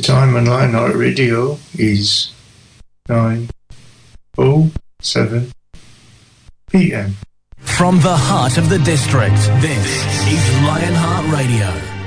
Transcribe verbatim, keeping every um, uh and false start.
time on Lionheart Radio is nine oh seven p m. From the heart of the district, this is Lionheart Radio.